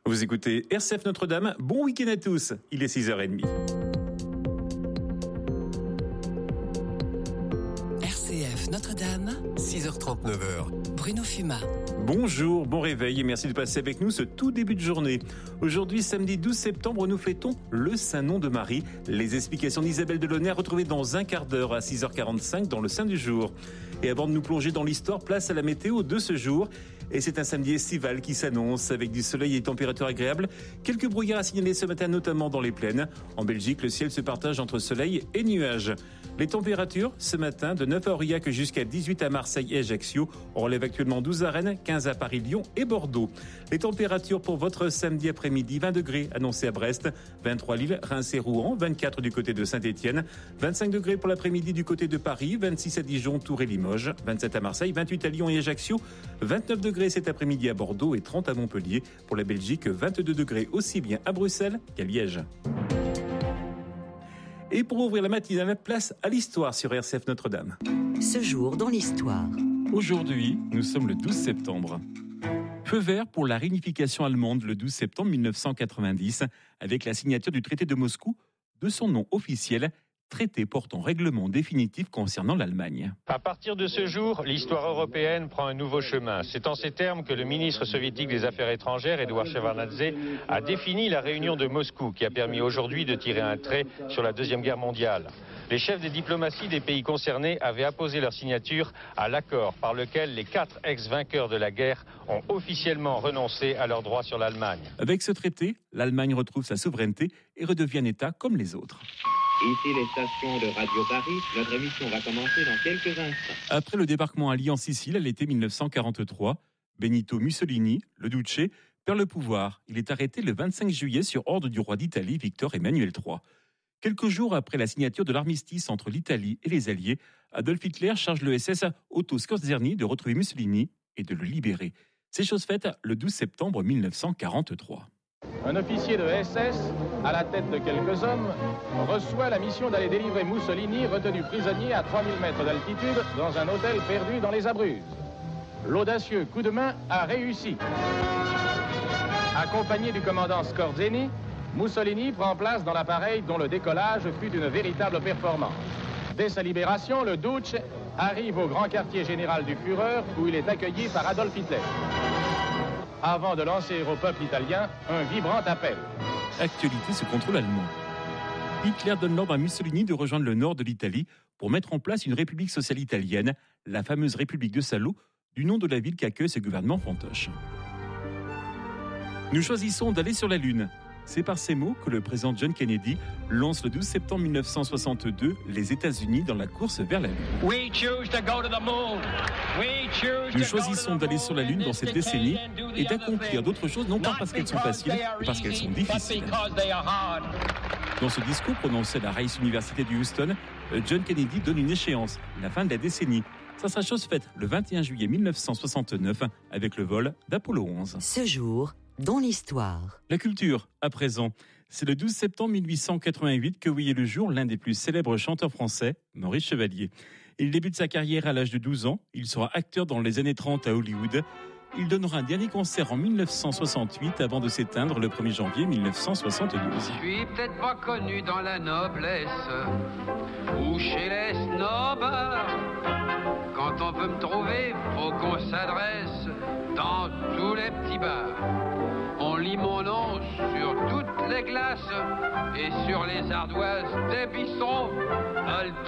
Vous écoutez RCF Notre-Dame, bon week-end à tous, il est 6h30. RCF Notre-Dame, 6h30, 9h. Bruno Fumat. Bonjour, bon réveil et merci de passer avec nous ce tout début de journée. Aujourd'hui, samedi 12 septembre, nous fêtons le Saint-Nom de Marie. Les explications d'Isabelle Delaunay retrouvées dans un quart d'heure à 6h45 dans le Saint du jour. Et avant de nous plonger dans l'histoire, place à la météo de ce jour. Et c'est un samedi estival qui s'annonce avec du soleil et températures agréables. Quelques brouillards à signaler ce matin, notamment dans les plaines. En Belgique, le ciel se partage entre soleil et nuages. Les températures, ce matin, de 9 à Aurillac jusqu'à 18 à Marseille et Ajaccio. On relève actuellement 12 à Rennes, 15 à Paris, Lyon et Bordeaux. Les températures pour votre samedi après-midi, 20 degrés annoncés à Brest, 23 Lille, Reims et Rouen, 24 du côté de Saint-Étienne, 25 degrés pour l'après-midi du côté de Paris, 26 à Dijon, Tours et Limoges, 27 à Marseille, 28 à Lyon et Ajaccio, 29 degrés cet après-midi à Bordeaux et 30 à Montpellier. Pour la Belgique, 22 degrés aussi bien à Bruxelles qu'à Liège. Et pour ouvrir la matinale, place à l'histoire sur RCF Notre-Dame. Ce jour dans l'histoire. Aujourd'hui, nous sommes le 12 septembre. Feu vert pour la réunification allemande le 12 septembre 1990 avec la signature du traité de Moscou, de son nom officiel, traité portant règlement définitif concernant l'Allemagne. À partir de ce jour, l'histoire européenne prend un nouveau chemin. C'est en ces termes que le ministre soviétique des Affaires étrangères, Eduard Shevardnadze, a défini la réunion de Moscou qui a permis aujourd'hui de tirer un trait sur la Deuxième Guerre mondiale. Les chefs des diplomaties des pays concernés avaient apposé leur signature à l'accord par lequel les 4 ex-vainqueurs de la guerre ont officiellement renoncé à leurs droits sur l'Allemagne. Avec ce traité, l'Allemagne retrouve sa souveraineté et redevient un État comme les autres. Ici les stations de Radio Paris, notre émission va commencer dans quelques instants. Après le débarquement allié en Sicile à l'été 1943, Benito Mussolini, le Duce, perd le pouvoir. Il est arrêté le 25 juillet sur ordre du roi d'Italie, Victor Emmanuel III. Quelques jours après la signature de l'armistice entre l'Italie et les Alliés, Adolf Hitler charge le SS Otto Skorzeny de retrouver Mussolini et de le libérer. C'est chose faite le 12 septembre 1943. Un officier de SS, à la tête de quelques hommes, reçoit la mission d'aller délivrer Mussolini, retenu prisonnier à 3000 mètres d'altitude, dans un hôtel perdu dans les Abruzzes. L'audacieux coup de main a réussi. Accompagné du commandant Skorzeny, Mussolini prend place dans l'appareil dont le décollage fut une véritable performance. Dès sa libération, le Duce arrive au grand quartier général du Führer, où il est accueilli par Adolf Hitler. Avant de lancer au peuple italien un vibrant appel. Actualité sous contrôle allemand. Hitler donne l'ordre à Mussolini de rejoindre le nord de l'Italie pour mettre en place une république sociale italienne, la fameuse République de Salo, du nom de la ville qu'accueille ce gouvernement fantoche. Nous choisissons d'aller sur la Lune. C'est par ces mots que le président John Kennedy lance le 12 septembre 1962 les États-Unis dans la course vers la Lune. Nous choisissons d'aller sur la Lune dans cette décennie et d'accomplir d'autres choses, non pas parce qu'elles sont faciles, mais parce qu'elles sont difficiles. Dans ce discours prononcé à la Rice University de Houston, John Kennedy donne une échéance, la fin de la décennie. Ça sera chose faite le 21 juillet 1969 avec le vol d'Apollo 11. Ce jour dans l'histoire. La culture, à présent. C'est le 12 septembre 1888 que voyait le jour l'un des plus célèbres chanteurs français, Maurice Chevalier. Il débute sa carrière à l'âge de 12 ans. Il sera acteur dans les années 30 à Hollywood. Il donnera un dernier concert en 1968 avant de s'éteindre le 1er janvier 1972. Je suis peut-être pas connu dans la noblesse ou chez les snobs. Quand on veut me trouver, faut qu'on s'adresse dans tous les petits bars. On lit mon nom sur toutes les glaces et sur les ardoises des bistrots.